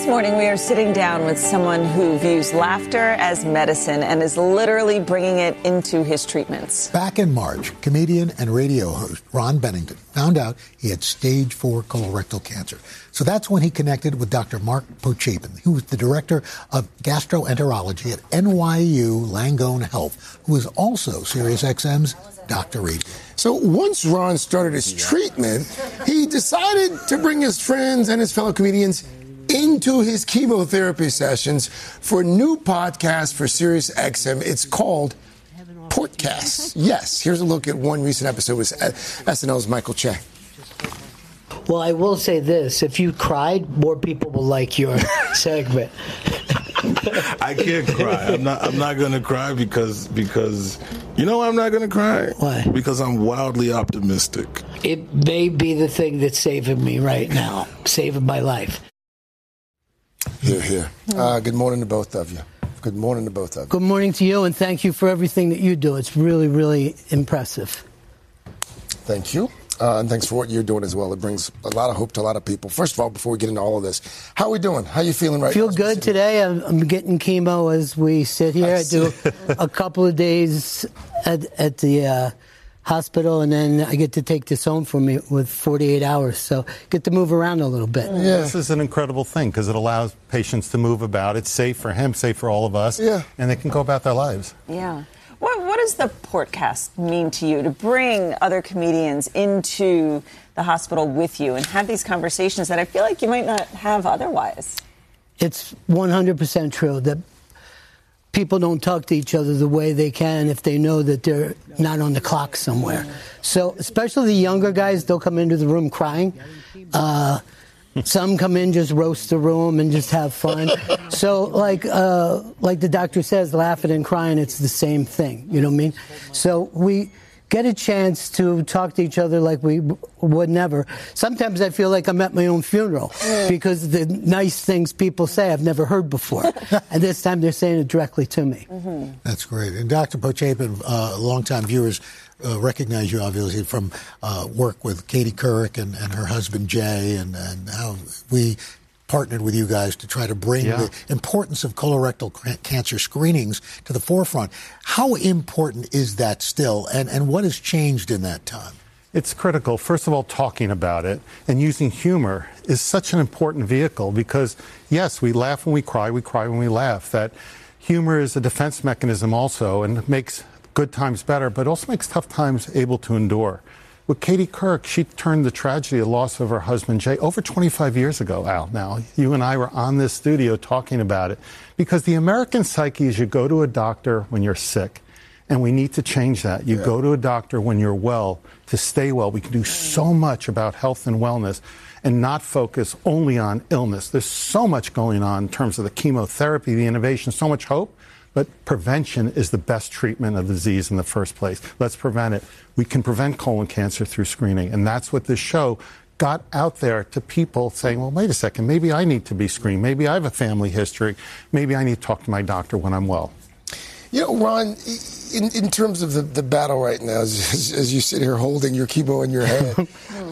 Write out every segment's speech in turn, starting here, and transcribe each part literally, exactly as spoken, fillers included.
This morning, we are sitting down with someone who views laughter as medicine and is literally bringing it into his treatments. Back in March, comedian and radio host Ron Bennington found out he had stage four colorectal cancer. So that's when he connected with Doctor Mark Pochapin, who was the director of gastroenterology at N Y U Langone Health, who is also SiriusXM's Doctor Radio. So once Ron started his treatment, he decided to bring his friends and his fellow comedians into his chemotherapy sessions for a new podcast for SiriusXM. It's called Portcast. Yes, here's a look at one recent episode with S N L's Michael Che. Well, I will say this. If you cried, more people will like your segment. I can't cry. I'm not I'm not going to cry because, because you know why I'm not going to cry? Why? Because I'm wildly optimistic. It may be the thing that's saving me right now, saving my life. Here, here. Uh, good morning to both of you. Good morning to both of you. Good morning to you, and thank you for everything that you do. It's really, really impressive. Thank you. Uh, and thanks for what you're doing as well. It brings a lot of hope to a lot of people. First of all, before we get into all of this, how are we doing? How are you feeling right Feel now? Feel good today. I'm, I'm getting chemo as we sit here. I, I do a couple of days at, at the uh, hospital, and then I get to take this home for me with forty-eight hours. So get to move around a little bit. Yeah. This is an incredible thing because it allows patients to move about. It's safe for him, safe for all of us, yeah. and they can go about their lives. Yeah. What, what does the Portcast mean to you, to bring other comedians into the hospital with you and have these conversations that I feel like you might not have otherwise? It's one hundred percent true that people don't talk to each other the way they can if they know that they're not on the clock somewhere. So especially the younger guys, they'll come into the room crying. Uh, some come in, just roast the room and just have fun. So like uh, like the doctor says, laughing and crying, it's the same thing. You know what I mean? So we get a chance to talk to each other like we would never. Sometimes I feel like I'm at my own funeral because the nice things people say I've never heard before. And this time they're saying it directly to me. Mm-hmm. That's great. And Doctor Pochapin, uh, longtime viewers uh, recognize you obviously from uh, work with Katie Couric and, and her husband Jay, and, and how we partnered with you guys to try to bring yeah. the importance of colorectal cancer screenings to the forefront. How important is that still, and, and what has changed in that time? It's critical. First of all, talking about it and using humor is such an important vehicle because, yes, we laugh when we cry, we cry when we laugh. That humor is a defense mechanism also and makes good times better, but also makes tough times able to endure. With Katie Couric, she turned the tragedy, the loss of her husband, Jay, over twenty-five years ago, Al. Now, you and I were on this studio talking about it because the American psyche is you go to a doctor when you're sick, and we need to change that. You yeah. go to a doctor when you're well to stay well. We can do so much about health and wellness and not focus only on illness. There's so much going on in terms of the chemotherapy, the innovation, so much hope. But prevention is the best treatment of disease in the first place. Let's prevent it. We can prevent colon cancer through screening. And that's what this show got out there to people saying, well, wait a second, maybe I need to be screened. Maybe I have a family history. Maybe I need to talk to my doctor when I'm well. You know, Ron, in, in terms of the, the battle right now, as, as you sit here holding your chemo in your head,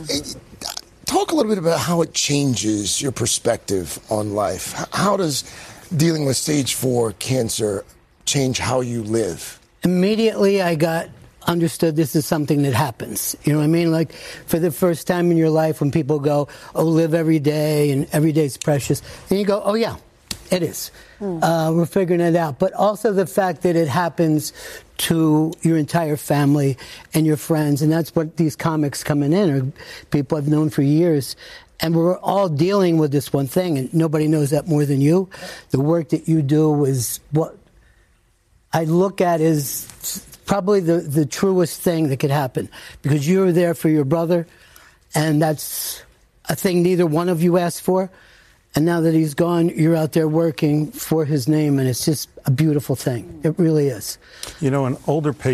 talk a little bit about how it changes your perspective on life. How does dealing with stage four cancer change how you live? Immediately I got understood this is something that happens. You know what I mean? Like for the first time in your life when people go, oh, live every day and every day's precious. And you go, oh, yeah, it is. Hmm. Uh, we're figuring it out. But also the fact that it happens to your entire family and your friends. And that's what these comics coming in are people I've known for years. And we're all dealing with this one thing, and nobody knows that more than you. The work that you do is what I look at as probably the, the truest thing that could happen, because you were there for your brother, and that's a thing neither one of you asked for. And now that he's gone, you're out there working for his name, and it's just a beautiful thing. It really is. You know, an older patient